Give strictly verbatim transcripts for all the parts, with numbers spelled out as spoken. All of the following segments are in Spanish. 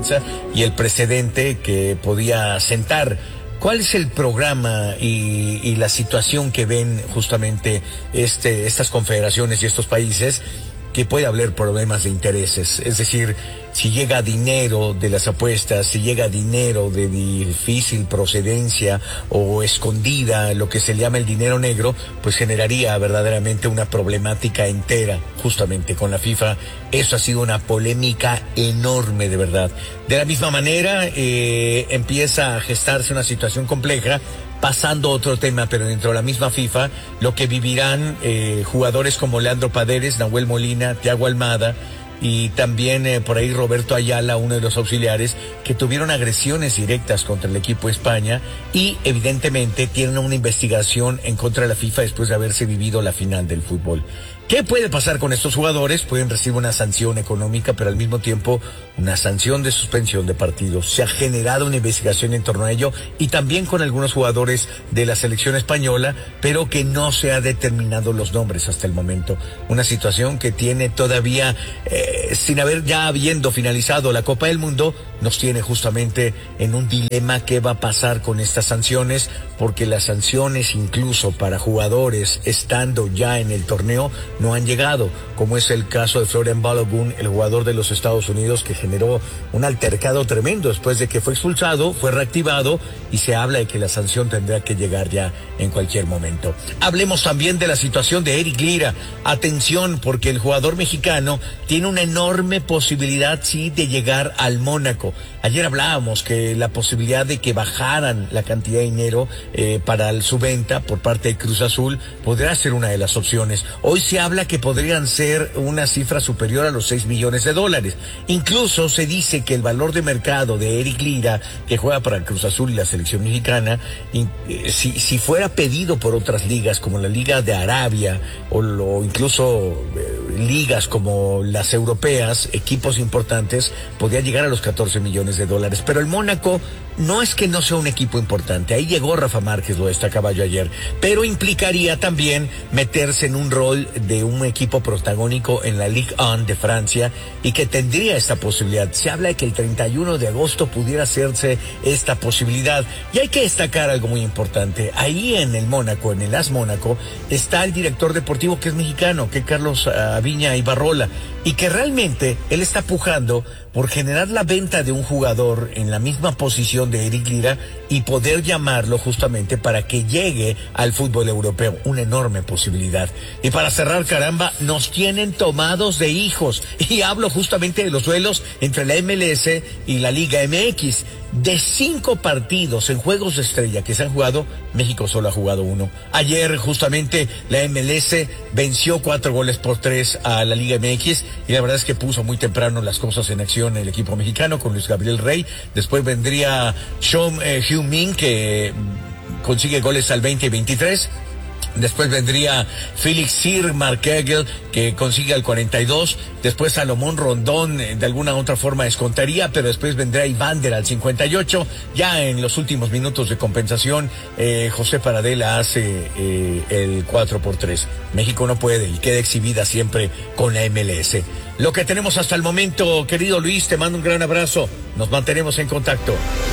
confianza y el precedente que podía sentar. ¿Cuál es el programa y, y la situación que ven justamente este, estas confederaciones y estos países que puede haber problemas de intereses? Es decir, si llega dinero de las apuestas, si llega dinero de difícil procedencia o escondida, lo que se llama el dinero negro, pues generaría verdaderamente una problemática entera justamente con la FIFA. Eso ha sido una polémica enorme, de verdad. De la misma manera, eh, empieza a gestarse una situación compleja, pasando a otro tema, pero dentro de la misma FIFA, lo que vivirán eh, jugadores como Leandro Paredes, Nahuel Molina, Thiago Almada, y también eh, por ahí Roberto Ayala, uno de los auxiliares, que tuvieron agresiones directas contra el equipo de España y evidentemente tienen una investigación en contra de la FIFA después de haberse vivido la final del fútbol. ¿Qué puede pasar con estos jugadores? Pueden recibir una sanción económica, pero al mismo tiempo una sanción de suspensión de partidos. Se ha generado una investigación en torno a ello y también con algunos jugadores de la selección española, pero que no se ha determinado los nombres hasta el momento. Una situación que tiene todavía, eh, sin haber ya habiendo finalizado la Copa del Mundo, nos tiene justamente en un dilema. ¿Qué va a pasar con estas sanciones? Porque las sanciones incluso para jugadores estando ya en el torneo no han llegado, como es el caso de Florian Balogun, el jugador de los Estados Unidos, que generó un altercado tremendo después de que fue expulsado, fue reactivado y se habla de que la sanción tendrá que llegar ya en cualquier momento. Hablemos también de la situación de Eric Lira. Atención, porque el jugador mexicano tiene una enorme posibilidad, sí, de llegar al Mónaco. Ayer hablábamos que la posibilidad de que bajaran la cantidad de dinero eh, para su venta por parte de Cruz Azul podría ser una de las opciones. Hoy se habla que podrían ser una cifra superior a los seis millones de dólares. Incluso se dice que el valor de mercado de Eric Lira, que juega para el Cruz Azul y la selección mexicana, in, eh, si, si fuera pedido por otras ligas como la Liga de Arabia o, o incluso eh, ligas como las europeas, equipos importantes, podría llegar a los catorce millones de dólares. Pero el Mónaco no es que no sea un equipo importante. Ahí llegó Rafa Márquez, lo destacaba yo ayer, pero implicaría también meterse en un rol de un equipo protagónico en la Ligue uno de Francia y que tendría esta posibilidad. Se habla de que el treinta y uno de agosto pudiera hacerse esta posibilidad. Y hay que destacar algo muy importante. Ahí en el Mónaco, en el A S Mónaco, está el director deportivo que es mexicano, que es Carlos Aviña Ibarrola, y que realmente él está pujando por generar la venta de un jugador en la misma posición de Eric Lira y poder llamarlo justamente para que llegue al fútbol europeo. Una enorme posibilidad. Y para cerrar, caramba, nos tienen tomados de hijos. Y hablo justamente de los duelos entre la M L S y la Liga M X. De cinco partidos en juegos de estrella que se han jugado, México solo ha jugado uno. Ayer justamente la M L S venció cuatro goles por tres a la Liga M X y la verdad es que puso muy temprano las cosas en acción el equipo mexicano con Luis Gabriel Rey. Después vendría Sean eh, Heung-min, que consigue goles al veinte y veintitrés. Después vendría Felix Sir Markegel, que consigue al cuarenta y dos. Después Salomón Rondón, de alguna u otra forma descontaría, pero después vendrá Ivander al cincuenta y ocho. Ya en los últimos minutos de compensación, eh, José Paradela hace eh, el cuatro por tres. México no puede y queda exhibida siempre con la M L S. Lo que tenemos hasta el momento, querido Luis, te mando un gran abrazo. Nos mantenemos en contacto.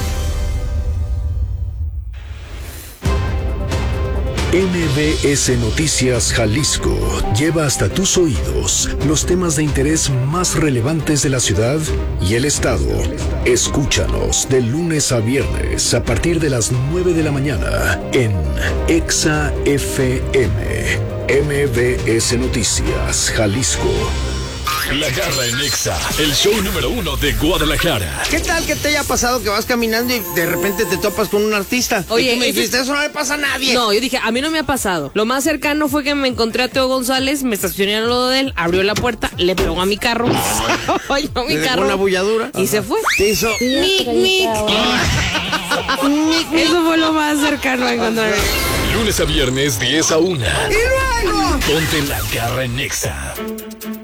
M B S Noticias Jalisco lleva hasta tus oídos los temas de interés más relevantes de la ciudad y el estado. Escúchanos de lunes a viernes a partir de las nueve de la mañana en Exa F M. M B S Noticias Jalisco. La Garra en Exa, el show número uno de Guadalajara. ¿Qué tal que te haya pasado que vas caminando y de repente te topas con un artista? Oye, y tú me ese... dijiste, eso no le pasa a nadie. No, yo dije, a mí no me ha pasado. Lo más cercano fue que me encontré a Teo González, me estacioné al lado de él, abrió la puerta, le pegó a mi carro, oyó mi ¿Le carro. dejó una bulladura? Y Ajá. se fue. Te hizo... Mic, mic. Eso fue lo más cercano a encontrarme. Lunes a viernes, diez a una. ¡Y luego! Ponte La Garra en Exa.